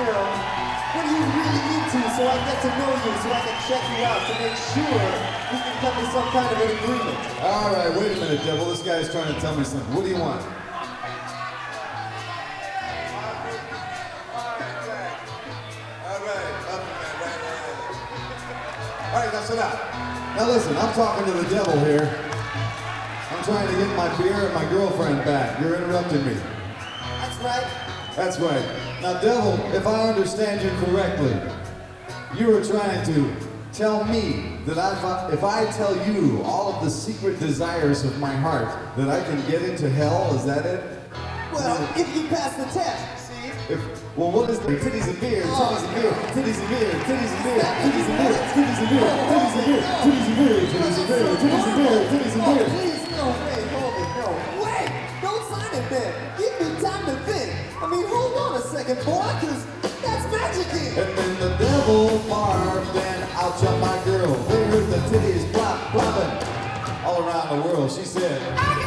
girl, what are you really into so I get to know you, so I can check you out to make sure we can come to some kind of an agreement? All right, wait a minute, Devil. This guy's trying to tell me something. What do you want? All right, that's enough. Now listen, I'm talking to the devil here. I'm trying to get my beer and my girlfriend back. You're interrupting me. That's right. That's right. Now, devil, if I understand you correctly, you are trying to tell me that if I tell you all of the secret desires of my heart, that I can get into hell? Is that it? Well, if you pass the test, see? Well, what is the titties and beer, titties and beer, titties and beer, titties and beer, titties and beer, titties and beer, titties and beer, titties and beer, titties and beer, titties and beer, titties and beer. Please, no, wait, hold it, no. Wait, don't sign it then. Give me time to think. I mean, hold on a second, boy, because that's magic here. And then the devil barked and out jumped my girl. They heard the titties plop, plopping all around the world. She said,